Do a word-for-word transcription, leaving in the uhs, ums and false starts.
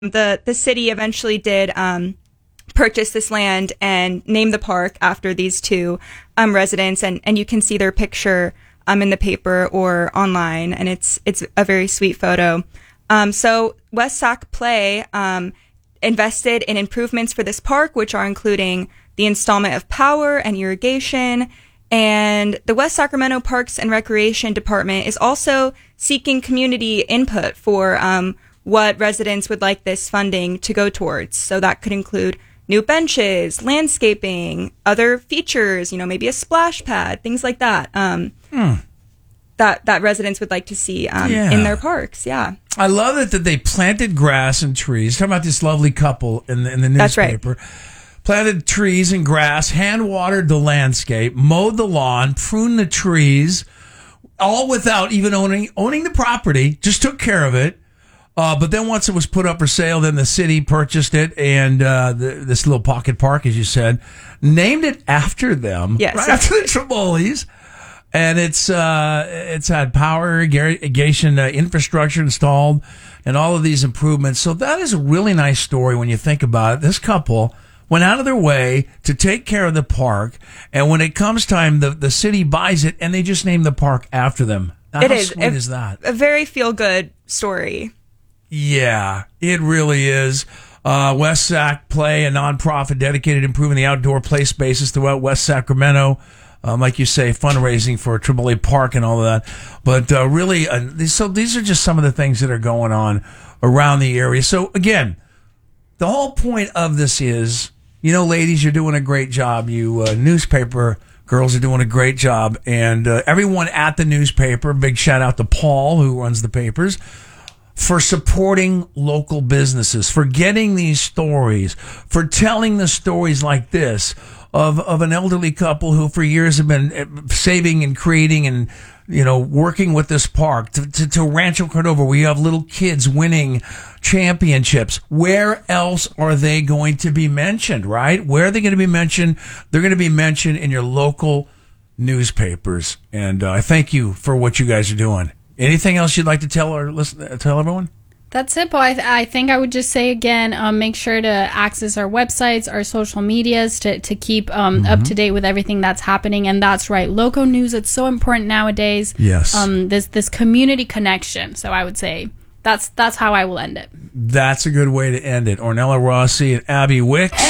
The the city eventually did um, purchase this land and name the park after these two um, residents, and, and you can see their picture um, in the paper or online, and it's it's a very sweet photo. Um, so West Sac Play um, invested in improvements for this park, which are including the installment of power and irrigation. And the West Sacramento Parks and Recreation Department is also seeking community input for um, what residents would like this funding to go towards. So that could include new benches, landscaping, other features, you know, maybe a splash pad, things like that. Um, hmm. That that residents would like to see um, yeah. in their parks. Yeah, I love it that they planted grass and trees. Talking about this lovely couple in the in the newspaper. That's right. Planted trees and grass, hand watered the landscape, mowed the lawn, pruned the trees, all without even owning owning the property. Just took care of it. Uh, but then once it was put up for sale, then the city purchased it, and uh, the, this little pocket park, as you said, named it after them, yes, right after the Tremolis. And it's uh, it's had power irrigation uh, infrastructure installed, and all of these improvements. So that is a really nice story when you think about it. This couple went out of their way to take care of the park, and when it comes time, the the city buys it, and they just name the park after them. Now, it how is sweet a, is that? A very feel good story. Yeah, it really is. Uh, West Sac Play, a nonprofit dedicated to improving the outdoor play spaces throughout West Sacramento. Um, like you say, fundraising for Tremoli Park and all of that. But uh, really, uh, these, so these are just some of the things that are going on around the area. So again, the whole point of this is, you know, ladies, you're doing a great job. You uh, newspaper girls are doing a great job. And uh, everyone at the newspaper, big shout out to Paul, who runs the papers, for supporting local businesses, for getting these stories, for telling the stories like this of of an elderly couple who for years have been saving and creating and, you know, working with this park, to, to, to Rancho Cordova, where you have little kids winning championships. Where else are they going to be mentioned, right? Where are they going to be mentioned? They're going to be mentioned in your local newspapers. And uh, I thank you for what you guys are doing. Anything else you'd like to tell or listen, tell everyone? That's it, Paul. I, th- I think I would just say again, um, make sure to access our websites, our social medias to, to keep um, mm-hmm. up to date with everything that's happening. And that's right. Local news, it's so important nowadays. Yes. Um, this this community connection. So I would say that's that's how I will end it. That's a good way to end it. Ornella Rossi and Abby Wicks.